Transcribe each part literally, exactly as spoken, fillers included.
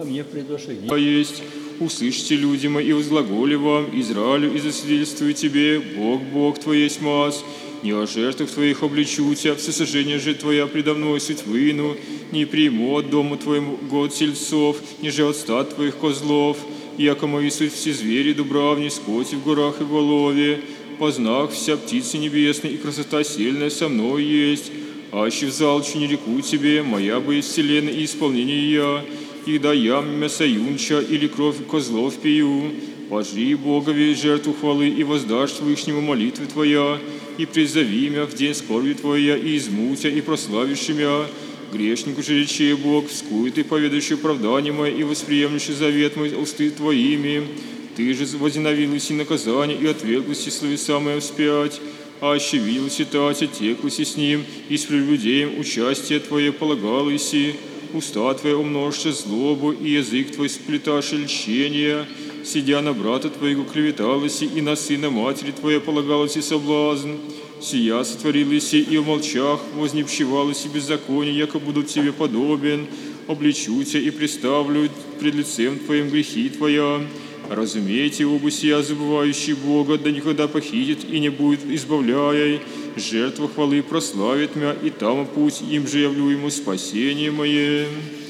мне предошли. Есть. Услышьте, люди мои, и возглаголи вам, Израилю, и засвидетельствую тебе, Бог, Бог твой есть маз, не о жертвах твоих обличу тебя, всесожжение же твоя предо мной суть выну, не приму от дома твоему год сельцов, ниже от стад твоих козлов, яко мои суть все звери дубравни, скоти в горах и в олове, познах вся птицы небесные, и красота сильная со мной есть, аще в залче не реку тебе, моя бы из вселенной и исполнение я, и да ям мясо юнча или кровь козлов пью, пожри Богови жертву хвалы и воздашь Вышнему молитвы твоя, и призови мя в день скорби твоя, и измутя, и прославишь мя. Грешнику же речи Бог, вскует и поведающий оправдание мое, и восприемлющий завет мой усты твоими. Ты же возненавидлась и наказание, и отверглась и словеса моя вспять, а аще виделась и тать, отеклась с ним, и с прелюдеем участие твое полагалось, уста твои умножься злобу, и язык твой сплеташь льщения, сидя на брата твоего клеветалась, и на сына матери твоя полагалась и соблазн. Сия сотворилась, и умолчах вознепщевалась и беззаконие, яко будут тебе подобен, обличу тебя и представлю пред лицем твоим грехи твоя. Разумейте, оба сия забывающий Бога, да никогда похитит и не будет избавляя, жертва хвалы прославит мя, и там путь им же явлю ему спасение мое.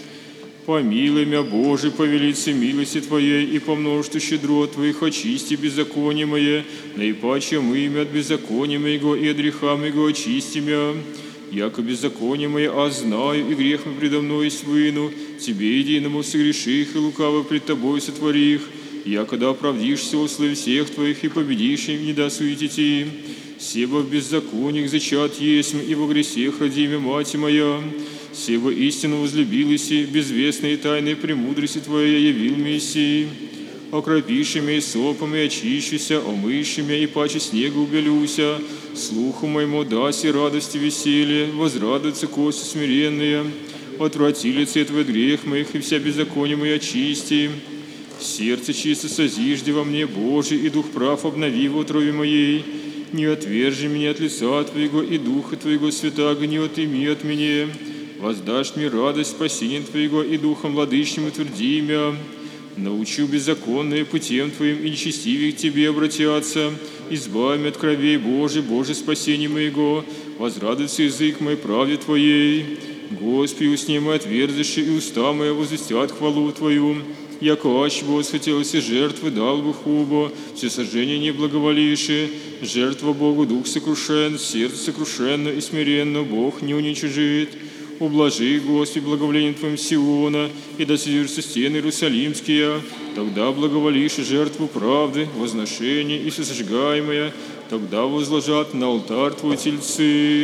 Помилуй мя, Боже, по велице милости Твоей, и по множеству щедрот Твоих очисти беззаконие мое, наипаче мы имя от беззакония моего и от греха моего очисти мя. Яко беззаконие мое, а знаю, и грех мой предо мной свыну, Тебе единому согреших, и лукаво пред Тобой сотворих, якогда оправдишься во славе всех Твоих, и победишь им не досуетите. Себо в беззакониях зачат есть, и во гресех роди имя мать моя. Себо истину возлюбилась, безвестные тайны премудрости Твоей явил Мессии. Окропишь меня и сопом, и очищуся, омышь меня, и паче снега убелюся. Слуху моему даси радости веселье, возрадуются кости смиренные. Отврати лице Твой грех моих, и вся беззаконие моя очисти. Сердце чисто созижди во мне, Боже, и дух прав обнови в утробе моей. Не отвержи меня от лица Твоего, и Духа Твоего святаго не отыми от меня. Воздашь мне радость спасения Твоего, и Духом владычным утверди мя. Научу беззаконные путем Твоим, и нечестивее к Тебе обратятся. Избави меня от кровей, Боже, Боже, спасение моего. Возрадуется язык мой правде Твоей. Господи, усни мой отверзыши, и уста мои возвестят хвалу Твою. Яко аще бы восхотелось жертвы, дал бы хубо, все сожжения не благоволивши. Жертва Богу дух сокрушен, сердце сокрушенно и смиренно Бог не уничижит. Ублажи, Господи, благоволением Твоим Сиона, и да содержатся стены Иерусалимские. Тогда благоволишь жертву правды, возношение и сосжигаемое, тогда возложат на алтарь Твой тельцы.